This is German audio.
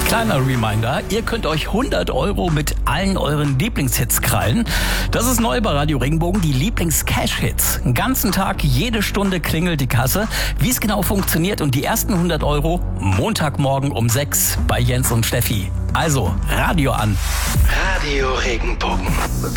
Kleiner Reminder, ihr könnt euch 100 € mit allen euren Lieblingshits krallen. Das ist neu bei Radio Regenbogen, die Lieblings-Cash-Hits. Den ganzen Tag, jede Stunde klingelt die Kasse. Wie es genau funktioniert und die ersten 100 € Montagmorgen um 6 bei Jens und Steffi. Also, Radio an. Radio Regenbogen.